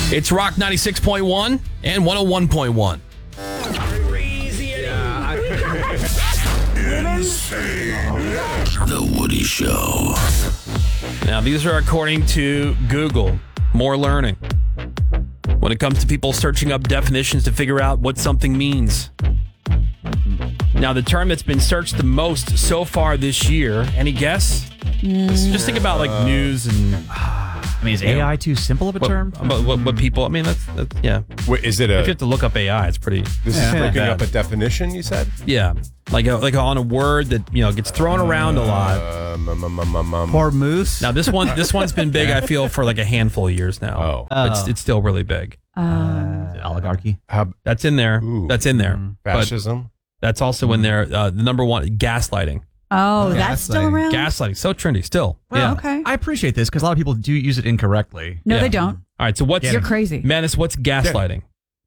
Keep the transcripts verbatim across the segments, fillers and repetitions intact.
It's Rock ninety-six point one and one oh one point one. The Woody Show. Now, these are according to Google. More learning when it comes to people searching up definitions to figure out what something means. Now, the term that's been searched the most so far this year, any guess? Mm. Just think about like uh, news and... I mean, is A I too simple of a what, term? What, what, what people, I mean, that's, that's yeah. Wait, is it a... If you have to look up A I, it's pretty... This yeah. is looking up a definition, you said? Yeah. Like a, like on a word that, you know, gets thrown around a lot. Um, um, um, um, um, Poor moose. Now, this one, this one's been big, I feel, for like a handful of years now. Oh. oh. It's, it's still really big. Uh, oligarchy. How, that's in there. Ooh. That's in there. Mm. Fascism. But that's also in there. Uh, the number one, gaslighting. Oh, that's still around? Gaslighting. So trendy. Still. Well, yeah. okay. I appreciate this because a lot of people do use it incorrectly. No, yeah. they don't. All right. So what's... You're crazy. Menace, what's gaslighting?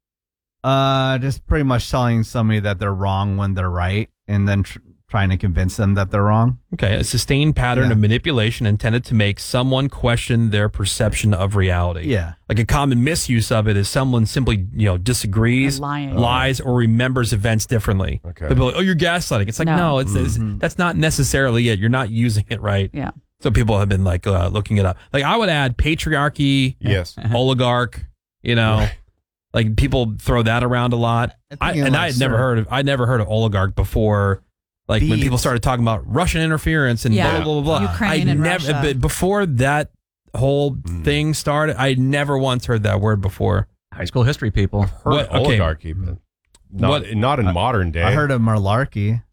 Uh, just pretty much telling somebody that they're wrong when they're right and then tr- trying to convince them that they're wrong. Okay. A sustained pattern Yeah. of manipulation intended to make someone question their perception of reality. Yeah. Like a common misuse of it is someone simply, you know, disagrees, lying. lies, or remembers events differently. Okay. People are like, oh, you're gaslighting. It's like, no, No. it's, it's Mhm. that's not necessarily it. You're not using it right. Yeah. So people have been like uh, looking it up. Like I would add patriarchy, Yes. oligarch, you know, Right. like people throw that around a lot. I I, think and like I had never sir- heard of, I never heard of oligarch before. Like when Thieves. people started talking about Russian interference and Yeah. blah, blah, blah, blah. Ukraine I and never, Russia. but before that whole Mm. thing started, I never once heard that word before. High school history people. Heard What- okay. oligarchy, but not, What- not in modern day. I heard of malarkey.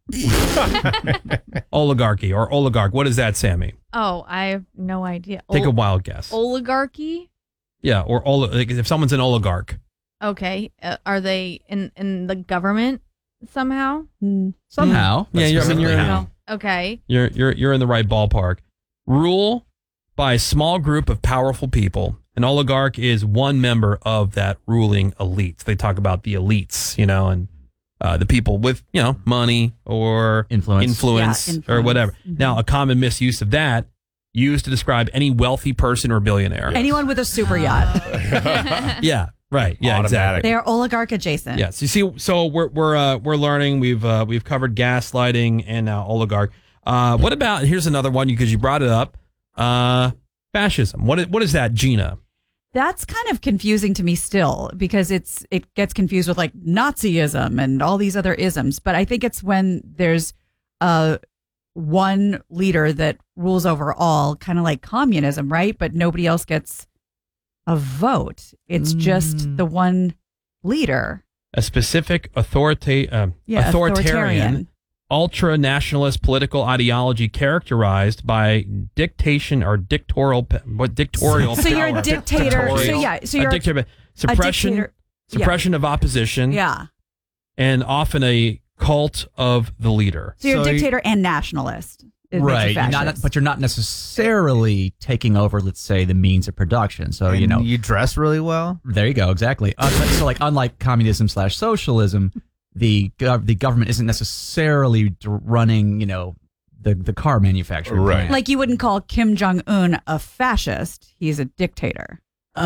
Oligarchy or oligarch. What is that, Sammy? Oh, I have no idea. Take a Ol- wild guess. oligarchy. Yeah, or oli- like if someone's an oligarch. Okay, uh, are they in in the government somehow? Somehow. Yeah, you're, I mean, you're, Specifically how. Okay. you're you're you're in the right ballpark. Rule by a small group of powerful people. An oligarch is one member of that ruling elite. They talk about the elites, you know, and uh, the people with, you know, money or Influence. influence, Yeah, or influence. whatever. Mhm. Now, a common misuse of that used to describe any wealthy person or billionaire. Anyone with a super yacht. Yeah, right. Yeah, Automatic. exactly. They are oligarch adjacent. Yes. You see, so we're we're uh, we're learning. We've uh, we've covered gaslighting and now oligarch. Uh, what about here's another one because you brought it up. Uh, fascism. What is, what is that, Gina? That's kind of confusing to me still because it's it gets confused with like Nazism and all these other isms. But I think it's when there's uh one leader that rules over all, kind of like communism, right? But nobody else gets a vote. It's just Mm. the one leader. A specific authorita- uh, Yeah, authoritarian, ultra-nationalist political ideology characterized by dictation or dictatorial pe- what dictatorial So you're a power. dictator. So Dictatorial. yeah, so A you're a, dictator- suppression dictator. Yeah. suppression of opposition Yeah. and often a cult of the leader. So you're So a you- dictator and nationalist. It makes you Right. You're not, fascist. but you're not necessarily taking over, let's say, the means of production. So, And you know, you dress really well. there you go. Exactly. Uh, but- so, like, unlike communism slash socialism, the gov- the government isn't necessarily d- running, you know, the, the car manufacturing Right. plant. Like you wouldn't call Kim Jong Un a fascist. He's a dictator.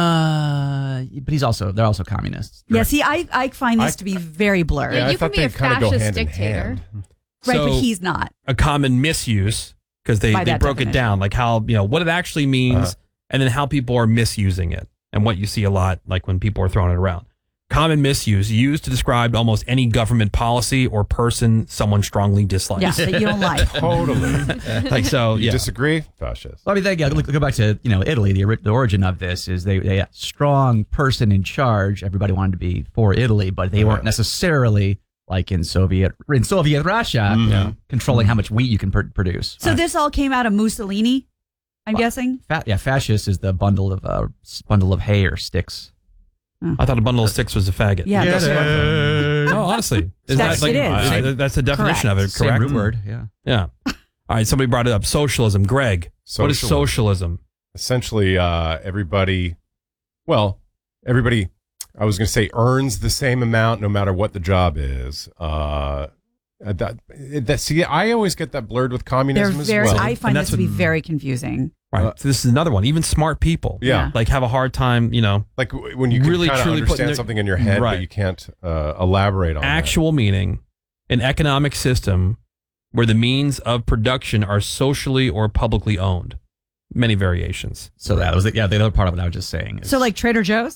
Uh, but he's also, they're also communists. Yeah, see, I, I find this I- to be very blurry. Yeah, I you thought can be a they kinda go fascist hand in dictator. hand. Right, So- but he's not. A common misuse because they, By they that broke it definition. down, like how, you know, what it actually means Uh-huh. and then how people are misusing it and what you see a lot, like when people are throwing it around. Common misuse used to describe almost any government policy or person someone strongly dislikes. Yeah, that you don't like. Totally. Like, so, You yeah. disagree? Fascist. Well, I mean, they, yeah, look, go back to, you know, Italy. The, ori- the origin of this is they, they had a strong person in charge. Everybody wanted to be for Italy, but they weren't Right. necessarily like in Soviet in Soviet Russia, Mhm. Yeah. controlling how much wheat you can pr- produce. So this all came out of Mussolini, I'm Well, guessing? Fa- yeah, fascist is the bundle of uh, s- bundle of hay or sticks. I thought a bundle of sticks was a faggot. Yeah, that's what- No, honestly. Is That's- that like, it is. uh, that's the definition of it, Same correct? root word. Yeah. Yeah. All right, somebody brought it up. Socialism. Greg, what is Socialism. socialism? Essentially, uh, everybody, well, everybody, I was going to say earns the same amount no matter what the job is. Uh, that, that, see, I always get that blurred with They're communism as very, well. I find And this that's to be what- very confusing. Right. Uh, so this is another one. Even smart people, Yeah. like have a hard time, you know, Like w- when you can Really, kind of truly putting understand their- something in your head, Right. but you can't uh, elaborate on actual meaning, an economic system where the means of production are socially or publicly owned. Many variations. So that was the, yeah the other part of what I was just saying. Is, So like Trader Joe's?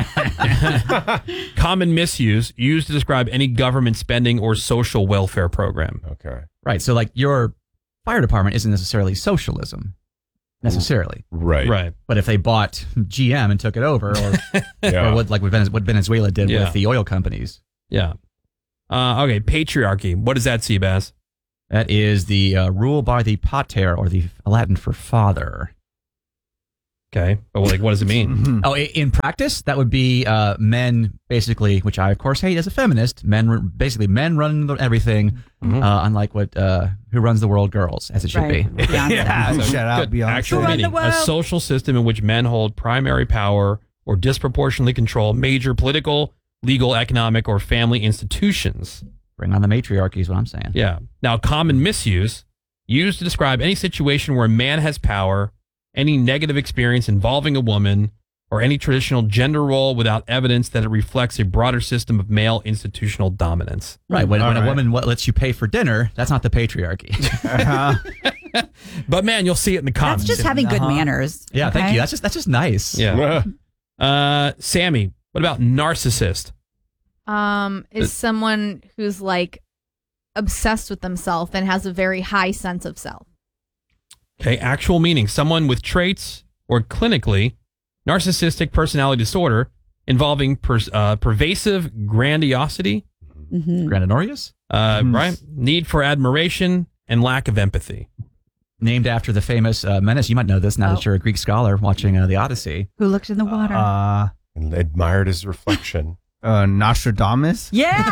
Common misuse used to describe any government spending or social welfare program. that. Okay. right. So like your fire department isn't necessarily socialism, necessarily. Right. Right. But if they bought G M and took it over, or, Yeah. or what like what Venez- what Venezuela did Yeah. with the oil companies, Yeah. Uh, okay. Patriarchy. What does that, Seabass? that is the uh, rule by the pater, or the Latin for father. Okay. But like, what does it mean? Mhm. Oh, i- in practice, that would be uh, men basically, which I of course hate as a feminist. Men, r- basically, men run the- everything, Mhm. uh, unlike what uh, who runs the world, girls, as it should Right. be. Beyonce. Yeah, So, shout out good. Beyonce. Actual Who run the meaning, a world? social system in which men hold primary power or disproportionately control major political, legal, economic, or family institutions. Bring on the matriarchy is what I'm saying. Yeah. Now, common misuse, used to describe any situation where a man has power, any negative experience involving a woman, or any traditional gender role without evidence that it reflects a broader system of male institutional dominance. Right. When, All when a right. woman what lets you pay for dinner, that's not the patriarchy. Uh-huh. But man, you'll see it in the comments. That's just having good Uh-huh. manners. yeah, thank okay? you. That's just that's just nice. Yeah. Uh, Sammy, what about narcissist? Um, is someone who's like obsessed with themselves and has a very high sense of self. Okay, actual meaning, someone with traits or clinically narcissistic personality disorder involving pers- uh, pervasive grandiosity, Mhm. Grandinorius, uh, Mhm. right? Need for admiration and lack of empathy. named after the famous uh, Menace. You might know this now Oh. that you're a Greek scholar watching uh, the Odyssey. Who looked in the water? Uh, And admired his reflection. uh, Nostradamus. yeah.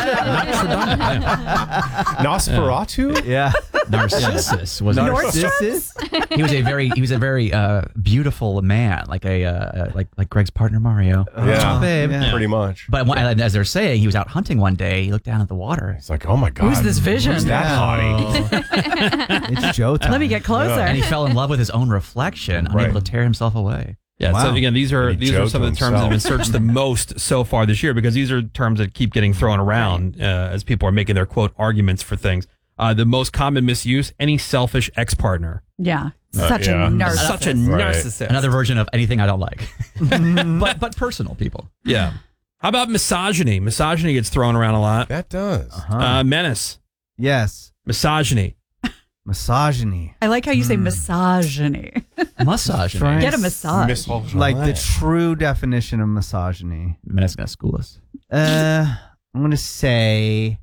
Nosferatu? Yeah. Narcissus was a, Narcissus. he was a very he was a very uh, beautiful man, like a uh, like like Greg's partner Mario. Yeah. Oh, babe. Yeah. Pretty much. But one, as they're saying, he was out hunting one day. He looked down at the water, It's like, oh my God. Who's this vision? Who's that hottie? It's Joe time. Let me get closer. and he fell in love with his own reflection, Right. unable to tear himself away. Yeah. So Wow. again, these are And he these are joked some of the to terms that have been himself. searched the most so far this year because these are terms that keep getting thrown around uh, as people are making their quote arguments for things. Uh, the most common misuse: any selfish ex-partner. Yeah. Uh, Such yeah. a narcissist. Such a Right. narcissist. Another version of anything I don't like, but but personal people. Yeah. How about misogyny? Misogyny gets thrown around a lot. That does. Uh-huh. Uh, menace. Yes. Misogyny. Misogyny. I like how you say Hmm. misogyny. Massage. Try- Get a massage. Misogyny. Like the true definition of misogyny. Menace gonna school us. Uh, I'm gonna say,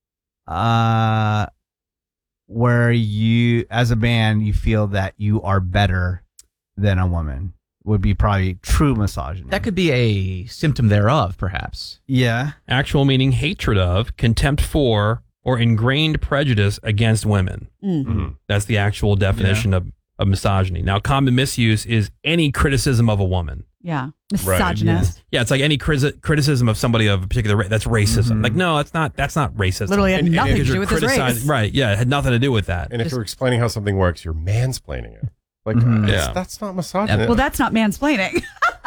uh, where you, as a man, you feel that you are better than a woman would be probably true misogyny. That could be a symptom thereof, perhaps. yeah. Actual meaning hatred of, contempt for, or ingrained prejudice against women. Mm. Mhm. That's the actual definition of, of misogyny. Now, common misuse is any criticism of a woman. Yeah. Right. Misogynist. Yeah, it's like any criti- criticism of somebody of a particular race. That's racism. Mhm. Like, no, it's not. That's not racism. Literally had And- and nothing Because to do you're with his criticizing- race. Right. Yeah, it had nothing to do with that. And if Just- you're explaining how something works, you're mansplaining it. Like, Mhm. uh, Yeah. that's, that's not misogyny. Well, that's not mansplaining.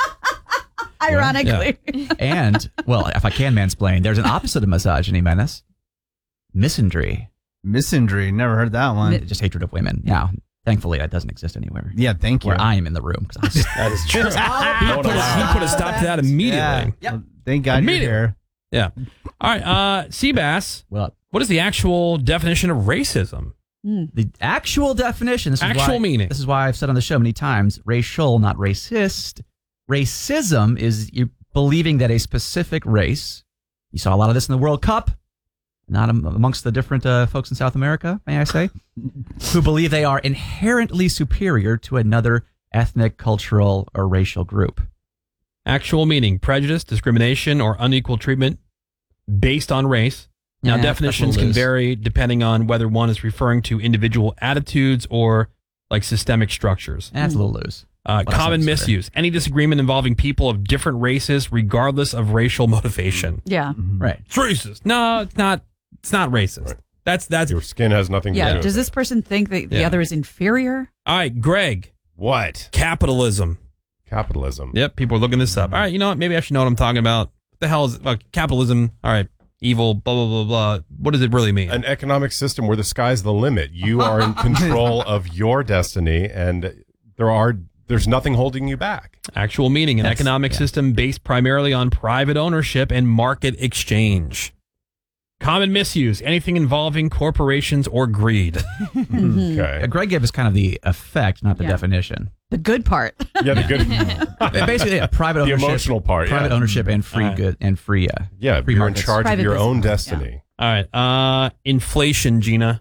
Ironically. And well, if I can mansplain, there's an opposite of misogyny, Menace. Misandry. Misandry. Never heard that one. Just hatred of women. Now, thankfully, that doesn't exist anywhere. yeah. Thank you. Where I am in the room. 'Cause I was- that is true. he, put a, he put a stop to that immediately. Yeah. Well, thank God you're Immediately. here. Yeah. All right. Uh, Seabass, well, what is the actual definition of racism? the actual definition. This is Actual why, meaning. This is why I've said on the show many times: racial, not racist. Racism is you believing that a specific race. You saw a lot of this in the World Cup. Not am- amongst the different uh, folks in South America, may I say, who believe they are inherently superior to another ethnic, cultural, or racial group. Actual meaning: prejudice, discrimination, or unequal treatment based on race. Now, Yeah, definitions that's what it can is. vary depending on whether one is referring to individual attitudes or like systemic structures. That's a little loose. Uh, Well, common that's misuse: any disagreement involving people of different races, regardless of racial motivation. Yeah. Right. It's racist. No, it's not. It's not racist. Right. That's that's Your skin has nothing to do Yeah. with Does it. this person think that the Yeah. other is inferior? all right. Greg, What? Capitalism. Capitalism. Yep, people are looking this up. All right, you know what? Maybe I should know what I'm talking about. What the hell is uh, capitalism? All right, evil, blah, blah, blah, blah. What does it really mean? An economic system where the sky's the limit. You are in control of your destiny, and there are there's nothing holding you back. Actual meaning, an That's- economic yeah. system based primarily on private ownership and market exchange. Common misuse, anything involving corporations or greed. Mhm. Uh, Okay. Greg gave us kind of the effect, not the Yeah. definition. The good part. Yeah, the good, Basically, yeah, private the ownership, emotional part. private Yeah, ownership, and free All right. good and free. Uh, yeah. free You're in markets. charge of Private your own business, destiny. All right, uh, inflation, Gina.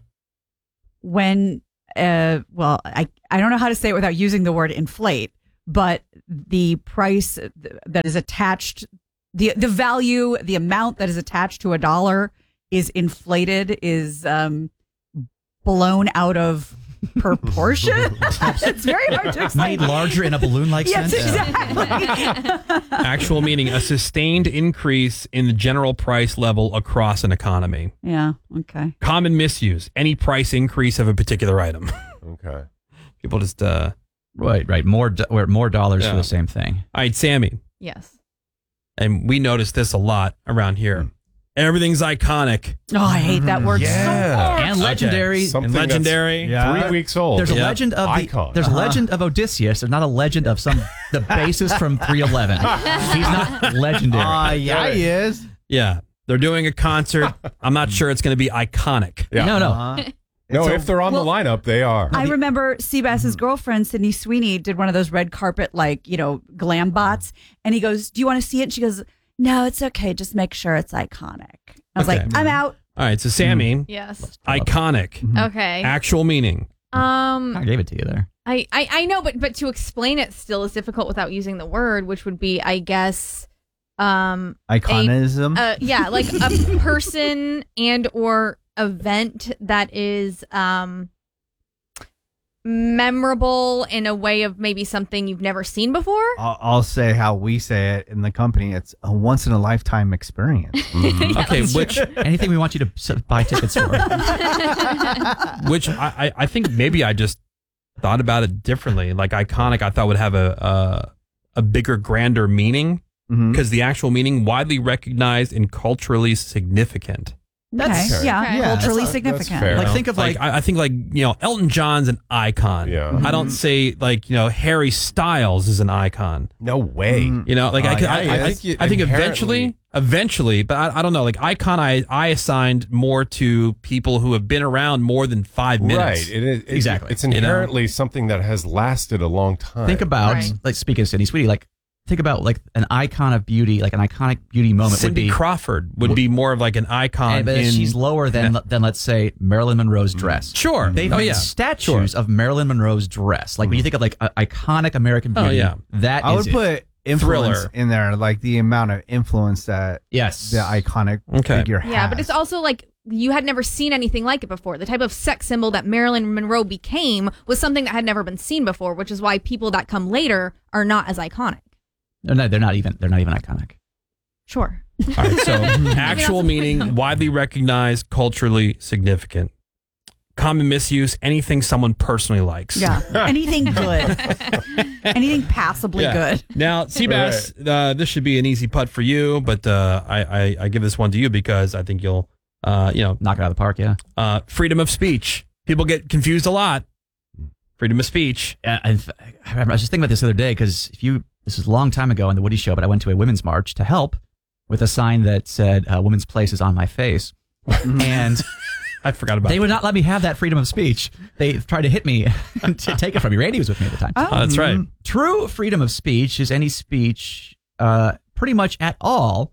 When, uh, well, I, I don't know how to say it without using the word inflate, but the price that is attached, the, the value, the amount that is attached to a dollar is inflated, is um, blown out of proportion. It's very hard to explain. Made larger in a balloon-like Yes, sense. exactly. Actual meaning, a sustained increase in the general price level across an economy. Yeah. Okay. Common misuse, any price increase of a particular item. Okay. People just, uh, Right, right. More, do- or more dollars Yeah. for the same thing. all right, Sammy. Yes. And we notice this a lot around here. Everything's iconic Oh, I hate that word Yeah. so much. And legendary. Something and that's legendary. Yeah. Three weeks old. There's a Yeah. legend of the, Icon. there's a Uh-huh. legend of Odysseus. There's not a legend of some the bassist from three eleven. He's not legendary. Uh, yeah, he is. Yeah. They're doing a concert. I'm not sure it's going to be iconic. Yeah. No, no. Uh-huh. No, So- if they're on well, the lineup, they are. I remember Seabass's girlfriend, Sydney Sweeney, did one of those red carpet, like, you know, glam bots. And he goes, "Do you want to see it?" And she goes, "No, it's okay. Just make sure it's iconic." I was Okay. like, "I'm out." All right. So, Sammy, Yes. iconic. Okay. Actual meaning. Um, I gave it to you there. I, I, I know, but but to explain it still is difficult without using the word, which would be, I guess, um, Iconism. uh, yeah, like a person and or event that is um memorable in a way of maybe something you've never seen before. I'll, I'll say how we say it in the company. It's a once in a lifetime experience. Okay. Which, Anything we want you to s- buy tickets for. which I, I I think maybe I just thought about it differently. Like iconic, I thought would have a, a, a bigger, grander meaning Mhm. because the actual meaning widely recognized and culturally significant. That's- Okay. Yeah, Okay. Yeah, culturally that's- that's significant. fair. Like You know? think of like, I, I think like you know Elton John's an icon. Yeah. I don't say like you know Harry Styles is an icon. No way. Mhm. You know, like I, Uh, could, yeah, I, yeah, I, I think you I think inherently- eventually, eventually, but I, I don't know. Like icon, I, I assigned more to people who have been around more than five minutes. Right. It is, it- Exactly. It's You know? inherently something that has lasted a long time. think about, Right. like speaking of Sydney Sweetie, like think about like an icon of beauty, like an iconic beauty moment would Cindy be. Crawford would be more of like an icon. And, but in, she's lower than than let's say Marilyn Monroe's dress. sure. They've oh made yeah. statues of Marilyn Monroe's dress. Like when you think of like a, iconic American Oh, beauty, yeah. that I is would it. put influence Thriller. in there, like the amount of influence that yes, the iconic Okay. figure has. Yeah, but it's also like you had never seen anything like it before. The type of sex symbol that Marilyn Monroe became was something that had never been seen before, which is why people that come later are not as iconic. They're not, they're not even they're not even iconic. Sure. All right, so actual that's meaning, fine. widely recognized, culturally significant. Common misuse, anything someone personally likes. Yeah. Anything good. Anything passably Yeah. good. Now, Seabass, uh, this should be an easy putt for you, but uh, I, I, I give this one to you because I think you'll, uh, you know, Knock it out of the park, yeah. uh, freedom of speech. People get confused a lot. Freedom of speech. Uh, I, I was just thinking about this the other day because if you this is a long time ago on the Woody Show, but I went to a women's march to help with a sign that said uh, "Women's place is on my face," and I forgot about they that. would not let me have that freedom of speech. They tried to hit me and to take it from me. Randy was with me at the time. Oh. Oh, that's right. True freedom of speech is any speech, uh, pretty much at all.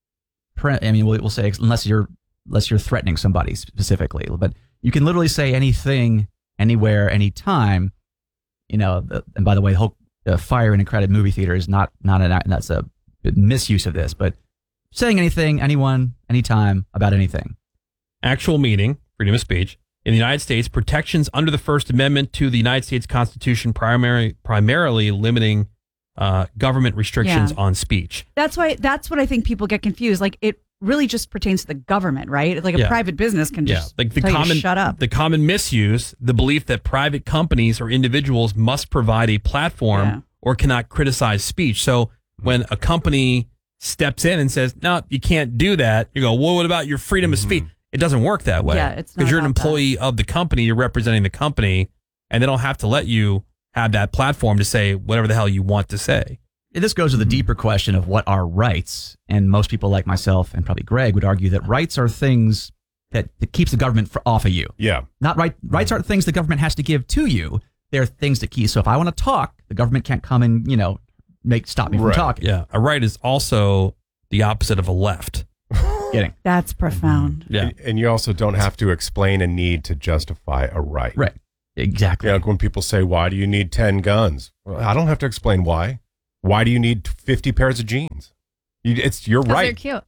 Pre- I mean, we'll, we'll say unless you're unless you're threatening somebody specifically, but you can literally say anything, anywhere, anytime. You know, the, and by the way, the whole uh, fire in a crowded movie theater is not not an that's a misuse of this, but saying anything, anyone, anytime about anything. Actual meaning, freedom of speech. In the United States, protections under the First Amendment to the United States Constitution primary, primarily limiting uh, government restrictions Yeah. on speech. That's why that's what I think people get confused. Like it really just pertains to the government, right? Like a Yeah. private business can Yeah, just like the tell you to common shut up. the common misuse, the belief that private companies or individuals must provide a platform Yeah. or cannot criticize speech. So when a company steps in and says, "No, you can't do that," you go, "Well, what about your freedom of speech?" It doesn't work that way. Yeah, it's not because you're an about that. employee of the company, you're representing the company, and they don't have to let you have that platform to say whatever the hell you want to say. This goes to the deeper question of what are rights. And most people like myself and probably Greg would argue that rights are things that, that keeps the government for, off of you. Yeah. Not right. Rights aren't things the government has to give to you. They're things that keep. So if I want to talk, the government can't come and, you know, make stop me from Right. talking. Yeah, a right is also the opposite of a left. Getting That's profound. Yeah. And, and you also don't have to explain a need to justify a right. right. Exactly. Yeah, like when people say, "Why do you need ten guns?" Well, I don't have to explain why. Why do you need fifty pairs of jeans? You, it's your 'Cause right. they're cute.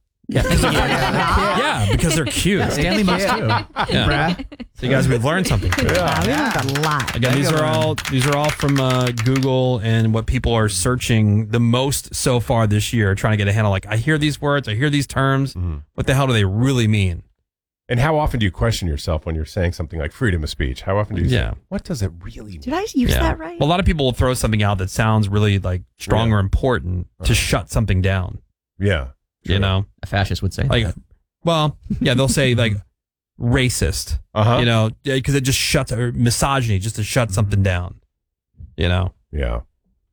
Yeah, because they're cute. Stanley must too. Yeah. Brad. So you guys, we've learned something. Wow, we learned a lot. Again, these are all these are all from uh, Google and what people are searching the most so far this year, trying to get a handle. Like, I hear these words, I hear these terms. Mhm. What the hell do they really mean? And how often do you question yourself when you're saying something like freedom of speech? How often do you Yeah. say, "What does it really mean?" Did I use that right? Well, a lot of people will throw something out that sounds really like strong Yeah. or important to shut something down. Yeah. You know, A fascist would say like, that. well, yeah, they'll say like racist. Uh huh. You know, because it just shuts or misogyny just to shut something down. You know, Yeah.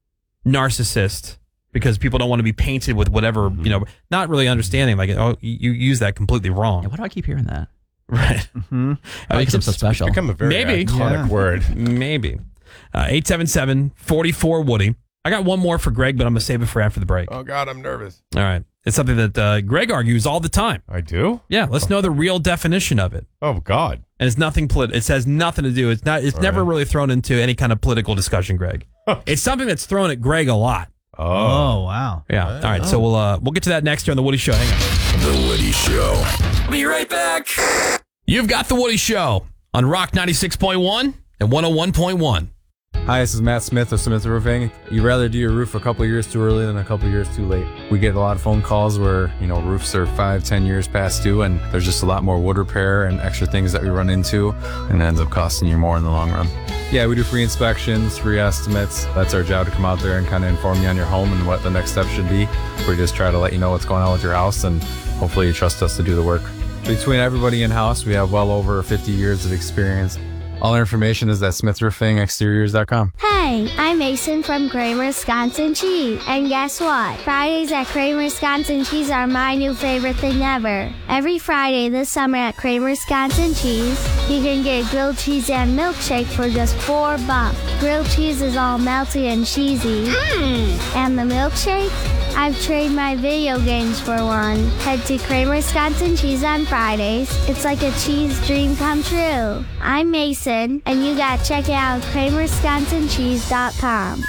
narcissist because people don't want to be painted with whatever, you know, not really understanding like, oh, you use that completely wrong. Yeah, why do I keep hearing that? Right. Mm-hmm. That makes him so It's special. become a very Maybe. iconic Yeah. word. Maybe. Uh, eight seven seven, four four, Woody. I got one more for Greg, but I'm going to save it for after the break. Oh God, I'm nervous. All right. It's something that uh, Greg argues all the time. I do. Yeah. Let's know the real definition of it. Oh God. And it's nothing polit- It has nothing to do. It's not. It's All never right. really thrown into any kind of political discussion, Greg. It's something that's thrown at Greg a lot. Oh. Oh, wow. Yeah. All right. So we'll uh, we'll get to that next here on the Woody Show. Hang on. The Woody Show. Be right back. You've got the Woody Show on Rock ninety-six point one and one oh one point one. Hi, this is Matt Smith of Smith Roofing. You'd rather do your roof a couple years too early than a couple years too late. We get a lot of phone calls where, you know, roofs are five, ten years past due, and there's just a lot more wood repair and extra things that we run into, and it ends up costing you more in the long run. Yeah, we do free inspections, free estimates. That's our job, to come out there and kind of inform you on your home and what the next step should be. We just try to let you know what's going on with your house, and hopefully you trust us to do the work. Between everybody in-house, we have well over fifty years of experience. All our information is at smith roofing exteriors dot com. Hey, I'm Mason from Kramer Wisconsin Cheese. And guess what? Fridays at Kramer Wisconsin Cheese are my new favorite thing ever. Every Friday this summer at Kramer Wisconsin Cheese, you can get grilled cheese and milkshake for just four bucks. Grilled cheese is all melty and cheesy. Mmm. And the milkshake? I've traded my video games for one. Head to Kramer Wisconsin Cheese on Fridays. It's like a cheese dream come true. I'm Mason, and you gotta check it out at kramer wisconsin cheese dot com.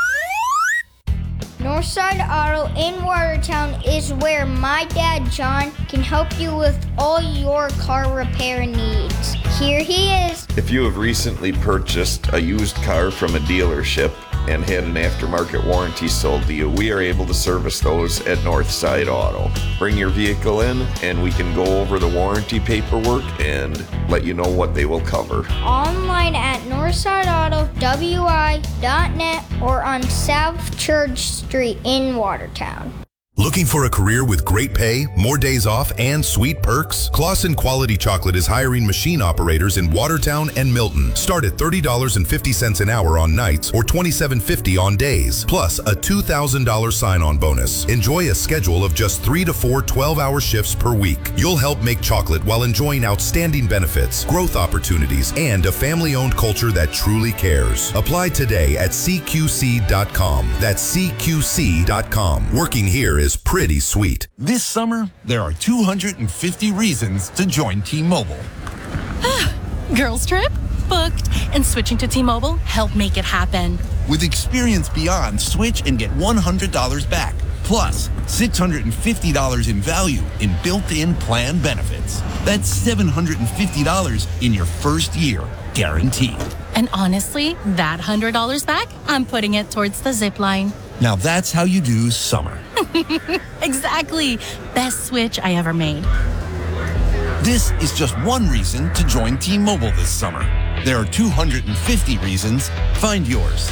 Northside Auto in Watertown is where my dad, John, can help you with all your car repair needs. Here he is. If you have recently purchased a used car from a dealership and had an aftermarket warranty sold to you, we are able to service those at Northside Auto. Bring your vehicle in and we can go over the warranty paperwork and let you know what they will cover. Online at northside auto w i dot net or on South Church Street in Watertown. Looking for a career with great pay, more days off, and sweet perks? Clausen Quality Chocolate is hiring machine operators in Watertown and Milton. Start at thirty dollars and fifty cents an hour on nights or twenty-seven fifty on days, plus a two thousand dollars sign-on bonus. Enjoy a schedule of just three to four twelve-hour shifts per week. You'll help make chocolate while enjoying outstanding benefits, growth opportunities, and a family-owned culture that truly cares. Apply today at c q c dot com. That's c q c dot com. Working here is is pretty sweet. This summer, there are two hundred fifty reasons to join T-Mobile. Girls trip? Booked. And switching to T-Mobile helped make it happen. With Experience Beyond, switch and get one hundred dollars back. Plus, six hundred fifty dollars in value in built-in plan benefits. That's seven hundred fifty dollars in your first year, guaranteed. And honestly, that one hundred dollars back, I'm putting it towards the zip line. Now that's how you do summer. Exactly. Best switch I ever made. This is just one reason to join T-Mobile this summer. There are two hundred fifty reasons. Find yours.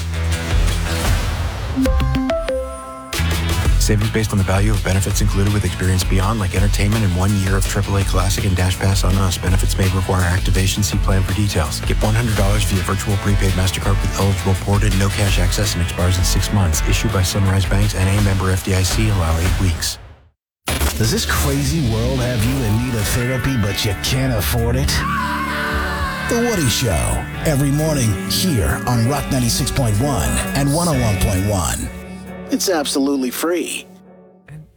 Savings based on the value of benefits included with Experience Beyond, like entertainment and one year of triple A Classic and Dash Pass on us. Benefits may require activation. See plan for details. Get one hundred dollars via virtual prepaid MasterCard with eligible ported, no cash access, and expires in six months. Issued by Sunrise Banks, N A member F D I C. Allow eight weeks. Does this crazy world have you in need of therapy, but you can't afford it? The Woody Show, every morning here on Rock ninety-six point one and one oh one point one. It's absolutely free.